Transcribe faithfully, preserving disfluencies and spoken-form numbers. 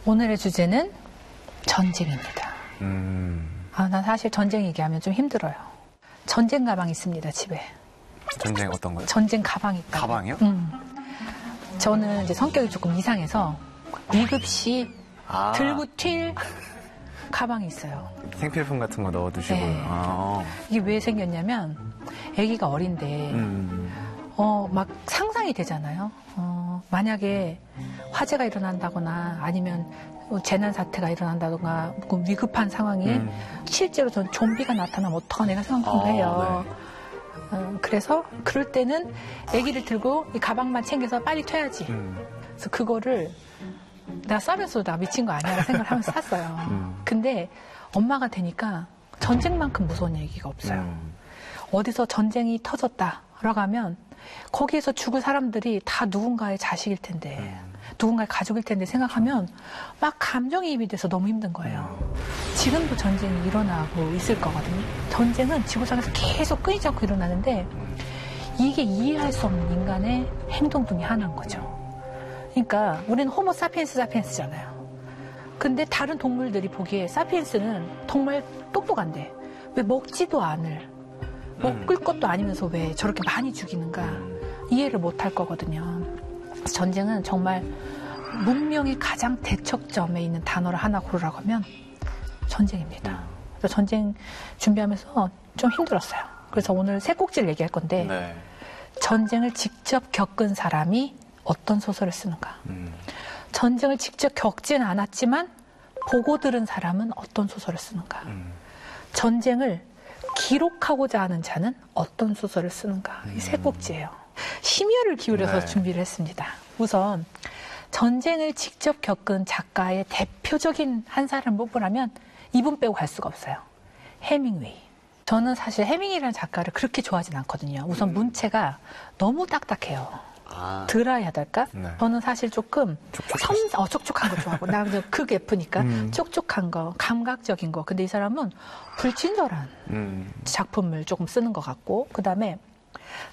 오늘의 주제는 전쟁입니다. 음. 아, 난 사실 전쟁 얘기하면 좀 힘들어요. 전쟁 가방 있습니다, 집에. 전쟁 어떤 거요? 전쟁 가방 있다. 가방이요? 음. 저는 이제 성격이 조금 이상해서 위급시 아. 들고 튈 가방이 있어요. 생필품 같은 거 넣어두시고. 네. 아. 이게 왜 생겼냐면 아기가 어린데 음. 어, 막 상상이 되잖아요. 어, 만약에 화재가 일어난다거나 아니면 재난 사태가 일어난다거나 위급한 상황에 음. 실제로 전 좀비가 나타나면 어떡하나 내가 생각을 아, 해요. 네. 어, 그래서 그럴 때는 아기를 들고 이 가방만 챙겨서 빨리 튀어야지. 음. 그래서 그거를 내가 싸면서 나 미친 거 아니야 생각을 하면서 샀어요. 음. 근데 엄마가 되니까 전쟁만큼 무서운 얘기가 없어요. 음. 어디서 전쟁이 터졌다라고 하면 거기에서 죽을 사람들이 다 누군가의 자식일 텐데 음. 누군가의 가족일 텐데 생각하면 막 감정이입이 돼서 너무 힘든 거예요. 지금도 전쟁이 일어나고 있을 거거든요. 전쟁은 지구상에서 계속 끊이지 않고 일어나는데 이게 이해할 수 없는 인간의 행동 중에 하나인 거죠. 그러니까 우리는 호모 사피엔스 사피엔스잖아요. 근데 다른 동물들이 보기에 사피엔스는 정말 똑똑한데 왜 먹지도 않을 먹을 것도 아니면서 왜 저렇게 많이 죽이는가 이해를 못할 거거든요. 그래서 전쟁은 정말 문명의 가장 대척점에 있는 단어를 하나 고르라고 하면 전쟁입니다. 그래서 전쟁 준비하면서 좀 힘들었어요. 그래서 오늘 세 꼭지를 얘기할 건데 네. 전쟁을 직접 겪은 사람이 어떤 소설을 쓰는가. 음. 전쟁을 직접 겪지는 않았지만 보고 들은 사람은 어떤 소설을 쓰는가. 음. 전쟁을 기록하고자 하는 자는 어떤 소설을 쓰는가. 이 세 꼭지예요. 심혈을 기울여서 네. 준비를 했습니다. 우선 전쟁을 직접 겪은 작가의 대표적인 한 사람을 뽑으라면 이분 빼고 갈 수가 없어요. 해밍웨이. 저는 사실 해밍웨이라는 작가를 그렇게 좋아하진 않거든요. 우선 문체가 너무 딱딱해요. 아. 드라이하다 할까? 네. 저는 사실 조금 섬, 어, 촉촉한 거 좋아하고 나 극 F니까 음. 촉촉한 거, 감각적인 거. 근데 이 사람은 불친절한 음. 작품을 조금 쓰는 것 같고 그 다음에